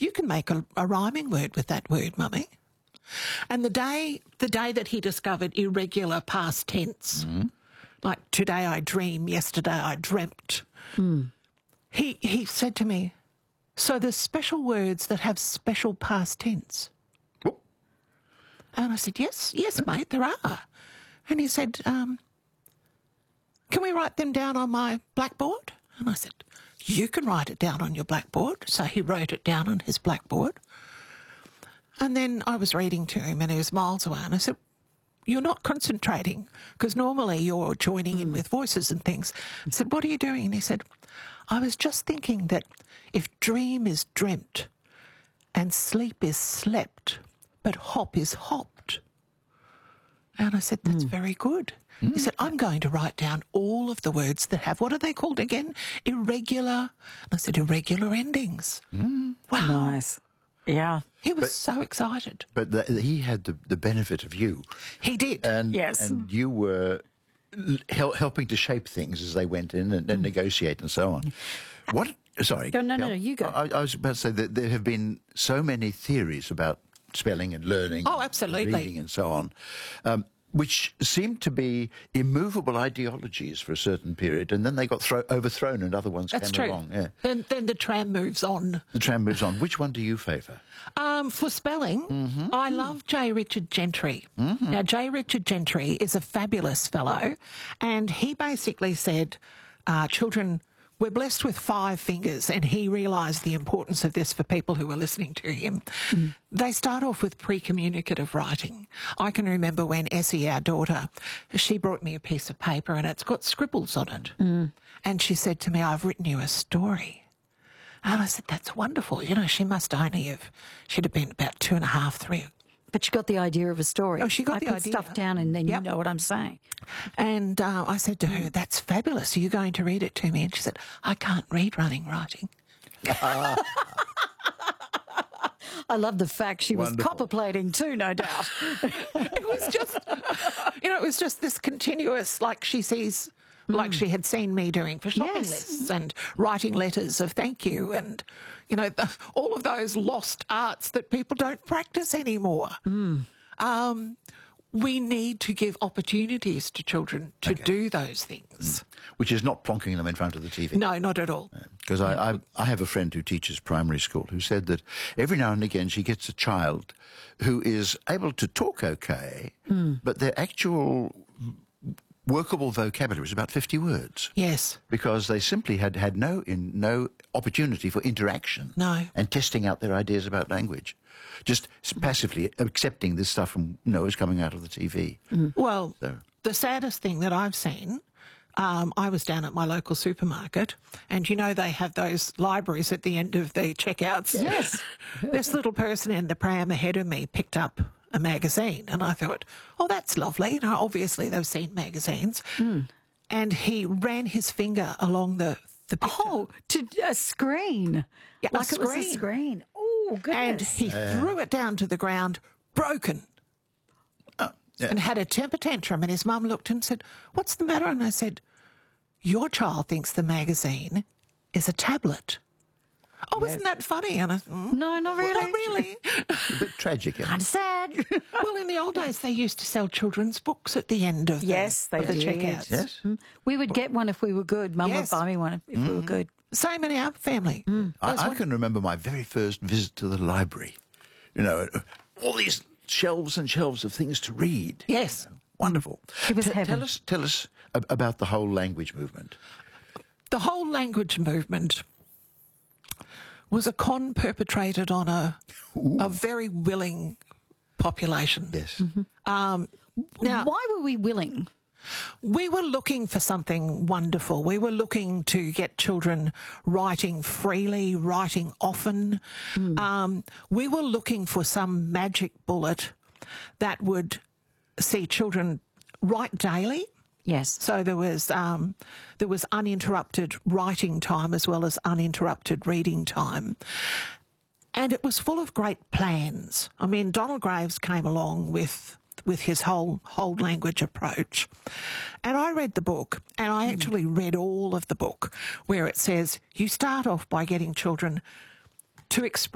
you can make a rhyming word with that word, Mummy. And the day that he discovered irregular past tense, like today I dream, yesterday I dreamt, he said to me, so there's special words that have special past tense. Oh. And I said, yes, mate, there are. And he said, can we write them down on my blackboard? And I said, you can write it down on your blackboard. So he wrote it down on his blackboard. And then I was reading to him and he was miles away. And I said, you're not concentrating because normally you're joining in with voices and things. I said, what are you doing? And he said, I was just thinking that if dream is dreamt and sleep is slept, but hop is hopped. And I said, that's very good. He said, I'm going to write down all of the words that have, what are they called again? Irregular. And I said, irregular endings. Wow. Nice. Yeah. He was so excited. But he had the benefit of you. He did. And, Yes. and you were helping to shape things as they went in and negotiate and so on. What? Sorry. No, you go. I was about to say that there have been so many theories about spelling and learning. Oh, absolutely. And reading and so on, which seemed to be immovable ideologies for a certain period, and then they got overthrown and other ones That's came true. along. Yeah. Then the tram moves on. The tram moves on. Which one do you favour? For spelling, I love J. Richard Gentry. Now, J. Richard Gentry is a fabulous fellow, and he basically said, children, we're blessed with 5 fingers, and he realised the importance of this for people who were listening to him. They start off with pre-communicative writing. I can remember when Essie, our daughter, she brought me a piece of paper and it's got scribbles on it. And she said to me, I've written you a story. And I said, that's wonderful. You know, she'd have been about 2.5, 3. But you got the idea of a story. Oh, she got I the put idea. stuff down and then you know what I'm saying. And I said to her, that's fabulous. Are you going to read it to me? And she said, I can't read running writing. I love the fact she was Wonderful. copper plating too, no doubt. It was just, it was just this continuous, like she sees, like she had seen me doing for shopping Yes. lists and writing letters of thank you and, all of those lost arts that people don't practice anymore. We need to give opportunities to children to do those things. Which is not plonking them in front of the TV. No, not at all. Because I have a friend who teaches primary school who said that every now and again she gets a child who is able to talk okay, but their actual workable vocabulary is about 50 words. Yes. Because they simply had no opportunity for interaction. No. And testing out their ideas about language. Just passively accepting this stuff from is coming out of the TV. Well, So- the saddest thing that I've seen, I was down at my local supermarket and, they have those libraries at the end of the checkouts. Yes. This little person in the pram ahead of me picked up a magazine and I thought, oh, that's lovely. Obviously they've seen magazines. And he ran his finger along the picture. Oh, to a screen. Yeah, a like it was a screen. screen. Oh, And goodness. he threw it down to the ground, broken. And had a temper tantrum. And his mum looked and said, what's the matter? And I said, your child thinks the magazine is a tablet. Oh, isn't that funny? And I said, No, not really. Not really. A bit tragic, isn't I'm it? sad. Well, in the old days, they used to sell children's books at the end of Yes, they the did. checkouts. Yes. We would get one if we were good. Mum Yes. would buy me one if we were good. Same in our family. I can remember my very first visit to the library. All these shelves and shelves of things to read. Yes. Wonderful. It was heaven. Tell us about the whole language movement. The whole language movement was a con perpetrated on a very willing population. Yes. Now, Why were we willing? we were looking for something wonderful. We were looking to get children writing freely, writing often. We were looking for some magic bullet that would see children write daily. Yes. So there was uninterrupted writing time as well as uninterrupted reading time. And it was full of great plans. I mean, Donald Graves came along with his whole language approach. And I read the book, and I actually read all of the book, where it says you start off by getting children to express